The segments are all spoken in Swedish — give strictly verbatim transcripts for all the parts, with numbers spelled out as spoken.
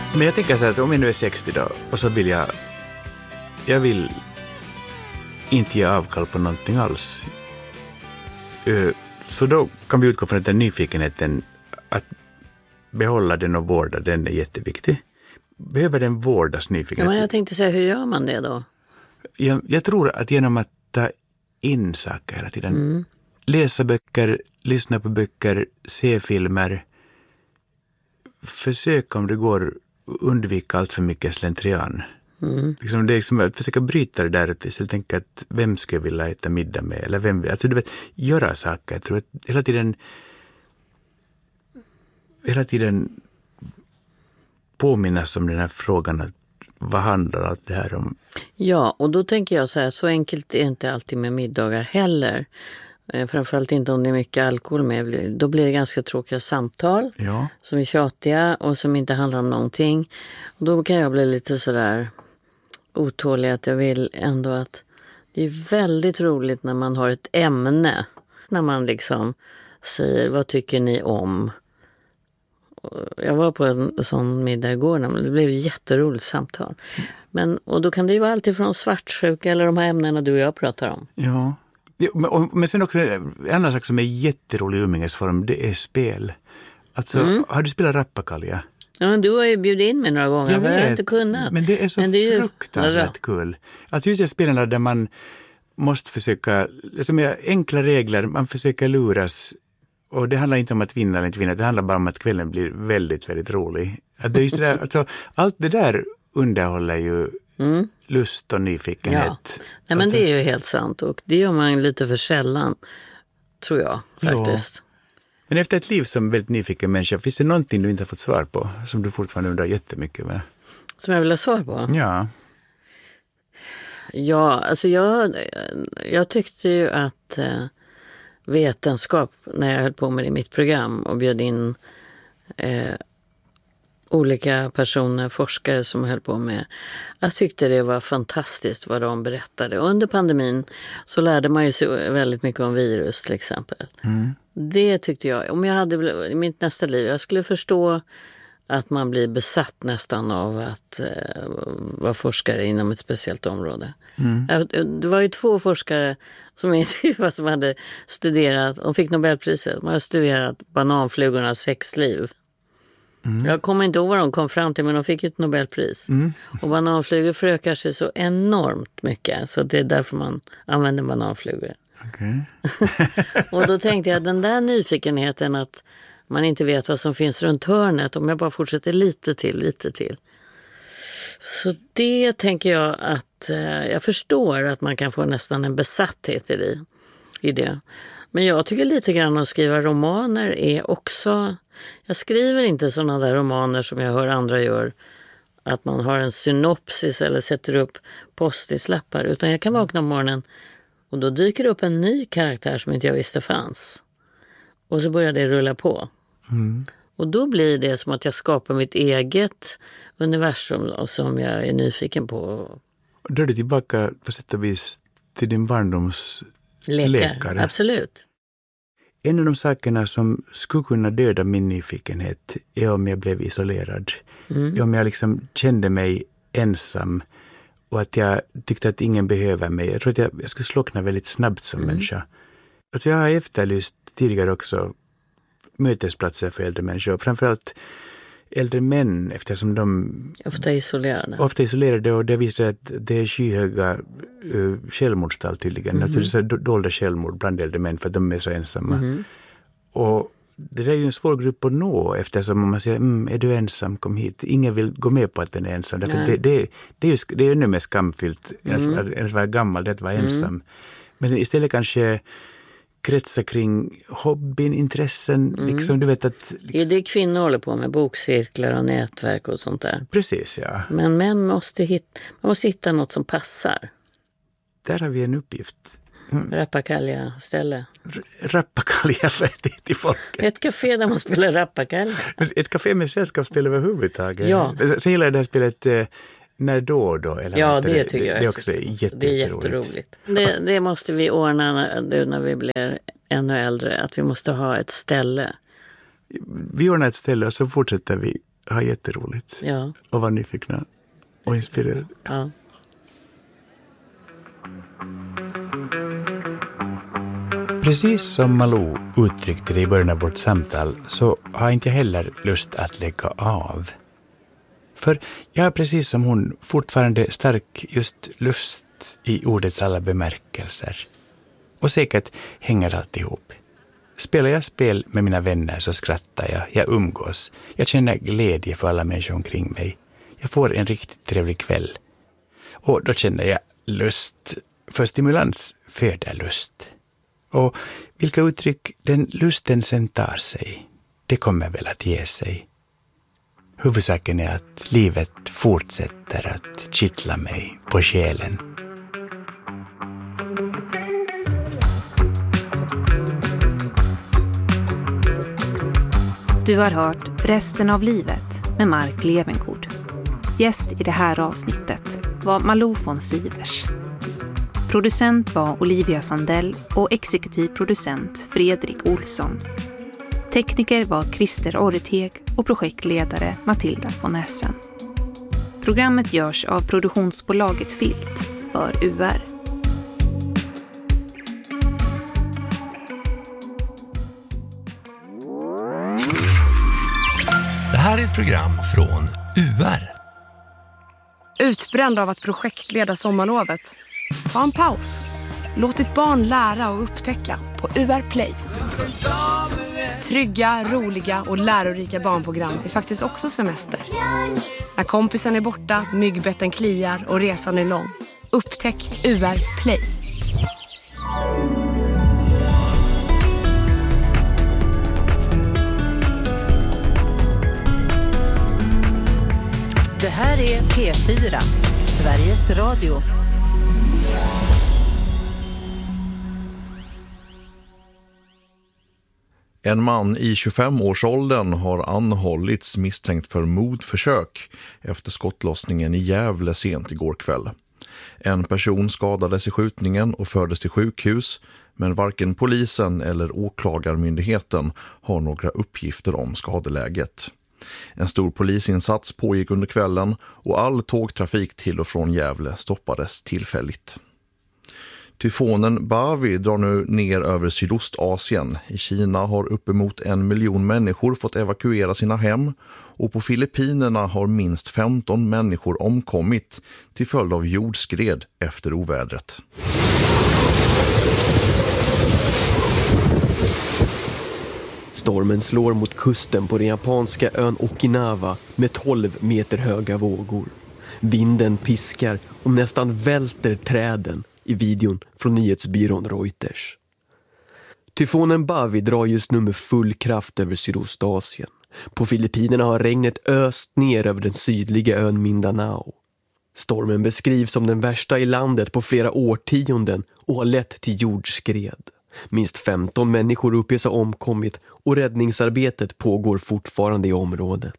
Men jag tänker så här att om jag nu är sextio då och så vill jag jag vill inte ge avkall på någonting alls. Så då kan vi utgå från att den nyfikenheten, att behålla den och vårda den, är jätteviktig. Behöver den vårdas, nyfikenhet? Ja, men jag tänkte säga, hur gör man det då? Jag, jag tror att genom att ta in saker hela tiden. Mm. Läsa böcker, lyssna på böcker, se filmer. Försök om det går undvika allt för mycket slentrian. Mm. Liksom det är liksom att försöka bryta det där, att istället tänka att vem ska jag vilja äta middag med, eller vem, alltså du vet, göra saker. Jag tror att hela tiden hela tiden påminnas om den här frågan, att vad handlar allt det här om? Ja, och då tänker jag så här, så enkelt är inte alltid med middagar heller. Framförallt inte om det är mycket alkohol med. Då blir det ganska tråkiga samtal, ja, som är tjatiga och som inte handlar om någonting. Och då kan jag bli lite sådär otålig, att jag vill ändå att det är väldigt roligt när man har ett ämne. När man liksom säger, vad tycker ni om? Jag var på en sån middag igår, men det blev ett jätteroligt samtal. Men, och då kan det ju vara alltid från svartsjuka eller de här ämnena du och jag pratar om. Ja. Ja, men, men sen också en annan sak som är jätterolig umgängesform, det är spel. Alltså, mm. har du spelat rappakalja? Ja, men du har ju bjudit in mig några gånger, jag, jag har inte kunnat. Men det är så men det är fruktansvärt ju... kul. Alltså just det spelarna där man måste försöka, som är enkla regler, man försöker luras. Och det handlar inte om att vinna eller inte vinna, det handlar bara om att kvällen blir väldigt, väldigt rolig. Att det är just det där, alltså, allt det där underhåller ju mm. lust och nyfikenhet. Ja. Nej, men det är ju helt sant, och det gör man lite för sällan, tror jag faktiskt. Ja. Men efter ett liv som väldigt nyfiken människa, finns det någonting du inte har fått svar på som du fortfarande undrar jättemycket med? Som jag vill ha svar på? Ja. Ja, alltså jag, jag tyckte ju att eh, vetenskap, när jag höll på med det i mitt program och bjöd in eh, olika personer, forskare som höll på med. Jag tyckte det var fantastiskt vad de berättade. Och under pandemin så lärde man ju sig väldigt mycket om virus till exempel. Mm. Det tyckte jag, om jag hade i mitt nästa liv, jag skulle förstå att man blir besatt nästan av att eh, vara forskare inom ett speciellt område. Mm. Det var ju två forskare som, inte, som hade studerat, de fick Nobelpriset, de hade studerat bananflugornas sexliv. Mm. Jag kommer inte ihåg vad de kom fram till, men de fick ett Nobelpris. Mm. Och bananflugor förökar sig så enormt mycket, så det är därför man använder bananflugor. Okay. Och då tänkte jag, den där nyfikenheten att man inte vet vad som finns runt hörnet, om jag bara fortsätter lite till, lite till. Så det tänker jag att eh, jag förstår att man kan få nästan en besatthet i det. I det. Men jag tycker lite grann att skriva romaner är också... Jag skriver inte sådana där romaner som jag hör andra gör. Att man har en synopsis eller sätter upp postislappar. Utan jag kan vakna på morgonen och då dyker det upp en ny karaktär som inte jag visste fanns. Och så börjar det rulla på. Mm. Och då blir det som att jag skapar mitt eget universum som jag är nyfiken på. Då är du tillbaka på sätt och vis till din barndoms Lekar. läkare. Absolut. En av de sakerna som skulle kunna döda min nyfikenhet är om jag blev isolerad. Mm. Om jag liksom kände mig ensam och att jag tyckte att ingen behöver mig. Jag tror att jag, jag skulle slockna väldigt snabbt som mm. människa. Alltså jag har efterlyst tidigare också mötesplatser för äldre människor. Framförallt äldre män, eftersom de... Ofta isolerade. Ofta isolerade, och det visar att det är skyhöga uh, självmordstal tydligen. Mm-hmm. Alltså det är så dolda självmord bland äldre män för att de är så ensamma. Mm-hmm. Och det är ju en svår grupp att nå, eftersom man säger, mm, är du ensam, kom hit. Ingen vill gå med på att den är ensam. Därför det, det, det är ju det är ännu mer skamfyllt mm. än, att, än att vara gammal, det att vara mm. ensam. Men istället kanske kretsa kring hobbyn, intressen. Mm. Liksom, du vet att, liksom... Det är det kvinnor håller på med, bokcirklar och nätverk och sånt där. Precis, ja. Men män måste hitta, man måste hitta något som passar. Där har vi en uppgift. Mm. Rappakalja ställe. R- rappakalja för till folket. Ett café där man spelar rappakalja. Ett café med sällskapsspel överhuvudtaget. Ja. Sen gillar jag det här spelet eh, när då och då. Eller ja, det, det tycker det, jag. Det är också jätte, det är jätteroligt. Det, det måste vi ordna när, när vi blir ännu äldre. Att vi måste ha ett ställe. Vi ordnar ett ställe och så fortsätter vi ha jätteroligt. Ja. Och vara nyfikna och inspirerade. Ja. Precis som Malou uttryckte det i början av vårt samtal så har inte jag heller lust att lägga av. För jag har precis som hon fortfarande stark just lust i ordets alla bemärkelser. Och säkert hänger allt ihop. Spelar jag spel med mina vänner så skrattar jag, jag umgås. Jag känner glädje för alla människor omkring mig. Jag får en riktigt trevlig kväll. Och då känner jag lust, för stimulans föder lust. Och vilka uttryck den lusten sen tar sig, det kommer väl att ge sig. Huvudsaken är att livet fortsätter att kittla mig på själen. Du har hört Resten av livet med Mark Levengood. Gäst i det här avsnittet var Malou von Sivers. Producent var Olivia Sandell och exekutiv producent Fredrik Olsson. Tekniker var Christer Orreteg och projektledare Matilda von Essen. Programmet görs av produktionsbolaget Filt för U R. Det här är ett program från U R. Utbränd av att projektleda sommarlovet? Ta en paus. Låt ditt barn lära och upptäcka på U R Play. Trygga, roliga och lärorika barnprogram är faktiskt också semester. När kompisen är borta, myggbetten kliar och resan är lång. Upptäck U R Play. Det här är P fyra, Sveriges Radio. En man i tjugofem-årsåldern har anhållits misstänkt för mordförsök efter skottlossningen i Gävle sent igår kväll. En person skadades i skjutningen och fördes till sjukhus, men varken polisen eller åklagarmyndigheten har några uppgifter om skadeläget. En stor polisinsats pågick under kvällen och all tågtrafik till och från Gävle stoppades tillfälligt. Tyfonen Bavi drar nu ner över Sydostasien. I Kina har uppemot en miljon människor fått evakuera sina hem och på Filippinerna har minst femton människor omkommit till följd av jordskred efter ovädret. Stormen slår mot kusten på den japanska ön Okinawa med tolv meter höga vågor. Vinden piskar och nästan välter träden i videon från nyhetsbyrån Reuters. Tyfonen Bavi drar just nu med full kraft över Sydostasien. På Filippinerna har regnet öst ner över den sydliga ön Mindanao. Stormen beskrivs som den värsta i landet på flera årtionden och har lett till jordskred. Minst femton människor uppges ha omkommit och räddningsarbetet pågår fortfarande i området.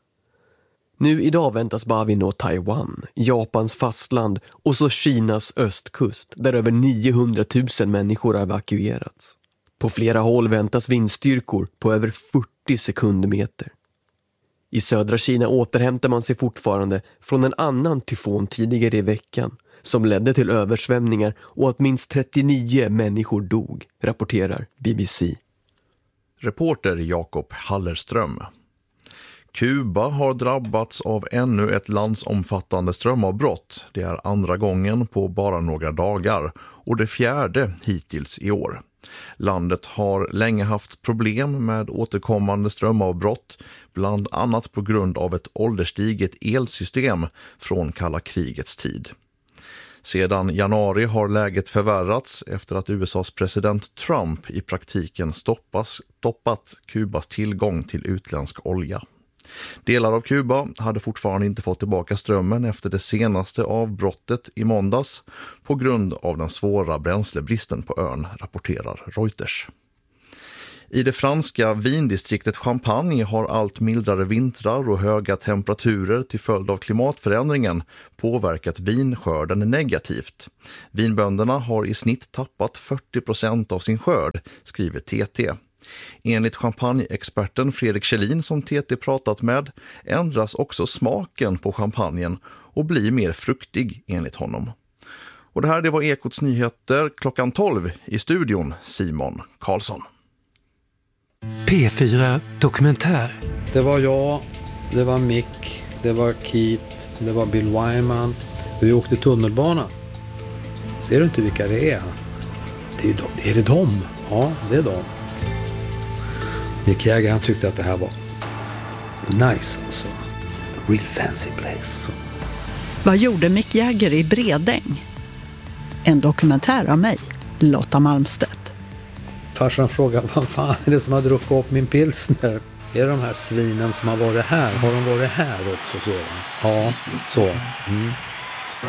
Nu idag väntas Bavi nå Taiwan, Japans fastland och så Kinas östkust där över niohundratusen människor har evakuerats. På flera håll väntas vindstyrkor på över fyrtio sekundmeter. I södra Kina återhämtar man sig fortfarande från en annan tyfon tidigare i veckan som ledde till översvämningar och att minst trettionio människor dog, rapporterar B B C. Reporter Jakob Hallerström. Kuba har drabbats av ännu ett landsomfattande strömavbrott. Det är andra gången på bara några dagar och det fjärde hittills i år. Landet har länge haft problem med återkommande strömavbrott, bland annat på grund av ett ålderstiget elsystem från kalla krigets tid. Sedan januari har läget förvärrats efter att U S A:s president Trump i praktiken stoppas, stoppat Kubas tillgång till utländsk olja. Delar av Kuba hade fortfarande inte fått tillbaka strömmen efter det senaste avbrottet i måndags på grund av den svåra bränslebristen på ön, rapporterar Reuters. I det franska vindistriktet Champagne har allt mildare vintrar och höga temperaturer till följd av klimatförändringen påverkat vinskörden negativt. Vinbönderna har i snitt tappat fyrtio procent av sin skörd, skriver T T. Enligt champagneexperten Fredrik Kjellin som T T pratat med ändras också smaken på champagnen och blir mer fruktig enligt honom. Och det här det var Ekots nyheter klockan tolv i studion, Simon Karlsson. P fyra Dokumentär. Det var jag, det var Mick, det var Keith, det var Bill Wyman. Vi åkte tunnelbana. Ser du inte vilka det är? Det är, ju de. Är det dem? Ja, det är de. Mick Jagger, han tyckte att det här var nice alltså. Real fancy place. Vad gjorde Mick Jagger i Bredäng? En dokumentär av mig, Lotta Malmstedt. Farsan frågade, vad fan är det som har druckit upp min pilsner? Är det de här svinen som har varit här? Har de varit här också? Så? Ja, så. Mm.